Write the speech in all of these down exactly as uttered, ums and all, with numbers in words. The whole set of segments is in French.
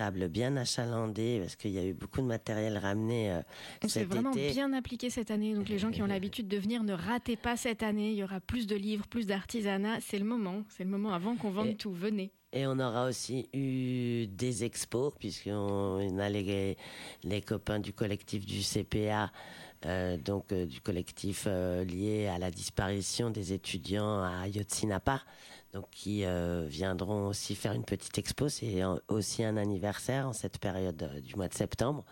table bien achalandée parce qu'il y a eu beaucoup de matériel ramené euh, On s'est cet vraiment été. bien appliqué cette année. Donc les gens qui ont l'habitude de venir, ne ratez pas cette année. Il y aura plus de livres, plus d'artisanat. C'est le moment. C'est le moment avant qu'on vende Et- tout. Venez. Et on aura aussi eu des expos, puisqu'on on a les, les copains du collectif du C P A, euh, donc euh, du collectif euh, lié à la disparition des étudiants à Ayotzinapa, donc qui euh, viendront aussi faire une petite expo. C'est un- aussi un anniversaire en cette période euh, du mois de septembre.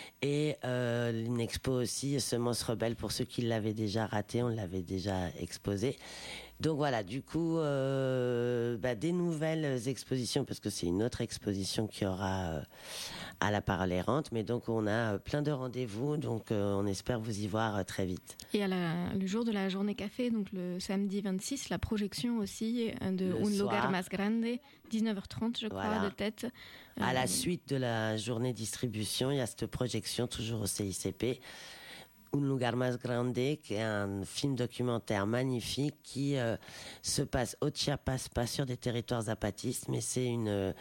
Et euh, une expo aussi, Semences Rebelles, pour ceux qui l'avaient déjà raté, on l'avait déjà exposé. Donc voilà, du coup, euh, bah, des nouvelles expositions, parce que c'est une autre exposition qu'il y aura euh, à la Parole Errante, mais donc on a euh, plein de rendez-vous, donc euh, on espère vous y voir euh, très vite. Et à la, le jour de la journée café, donc le samedi vingt-six, la projection aussi de Le Un Lugar soir. Más Grande, dix-neuf heures trente, je crois, Voilà. de tête. À Euh, la suite de la journée distribution, il y a cette projection toujours au C I C P, Un Lugar Más Grande, qui est un film documentaire magnifique qui euh, se passe au Chiapas, pas sur des territoires zapatistes, mais c'est une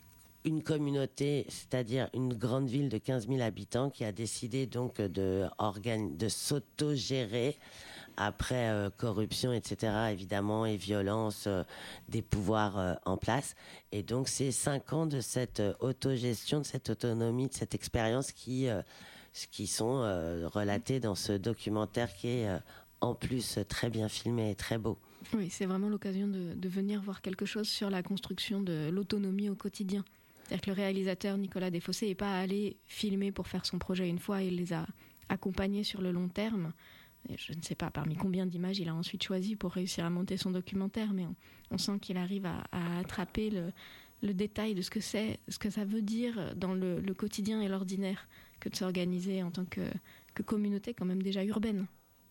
une communauté, c'est-à-dire une grande ville de quinze mille habitants qui a décidé donc de organ... de s'auto-gérer après euh, corruption, et cetera, évidemment, et violence euh, des pouvoirs euh, en place. Et donc, c'est cinq ans de cette euh, autogestion, de cette autonomie, de cette expérience qui, euh, qui sont euh, relatées dans ce documentaire qui est euh, en plus très bien filmé et très beau. Oui, c'est vraiment l'occasion de, de venir voir quelque chose sur la construction de l'autonomie au quotidien. C'est-à-dire que le réalisateur Nicolas Desfossés n'est pas allé filmer pour faire son projet une fois, il les a accompagnés sur le long terme. Et je ne sais pas parmi combien d'images il a ensuite choisi pour réussir à monter son documentaire, mais on, on sent qu'il arrive à, à attraper le, le détail de ce que c'est, ce que ça veut dire dans le, le quotidien et l'ordinaire que de s'organiser en tant que, que communauté quand même déjà urbaine.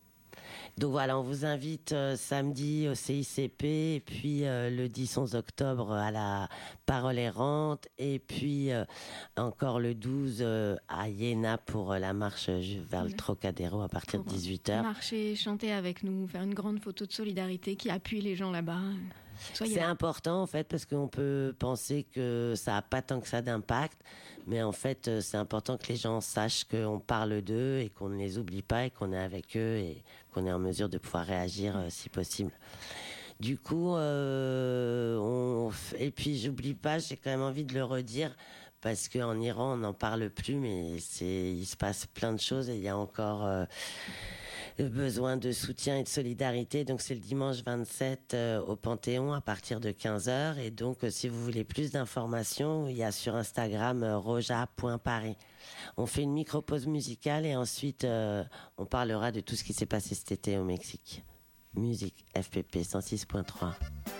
Donc voilà, on vous invite euh, samedi au C I C P, et puis euh, le dix onze octobre à la Parole Errante, et puis euh, encore le douze euh, à Iéna pour euh, la marche vers le Trocadéro à partir de dix-huit heures. Marcher, chanter avec nous, faire une grande photo de solidarité qui appuie les gens là-bas. Soyez C'est là. important en fait parce qu'on peut penser que ça n'a pas tant que ça d'impact, mais en fait euh, c'est important que les gens sachent qu'on parle d'eux et qu'on ne les oublie pas et qu'on est avec eux et qu'on est en mesure de pouvoir réagir euh, si possible. Du coup, euh, on... et puis j'oublie pas, j'ai quand même envie de le redire parce qu'en Iran on n'en parle plus, mais c'est, il se passe plein de choses et il y a encore euh, besoin de soutien et de solidarité. Donc c'est le dimanche vingt-sept euh, au Panthéon à partir de quinze heures. Et donc euh, si vous voulez plus d'informations, il y a sur Instagram euh, roja point paris. On fait une micro-pause musicale et ensuite euh, on parlera de tout ce qui s'est passé cet été au Mexique. Musique F P P cent six point trois.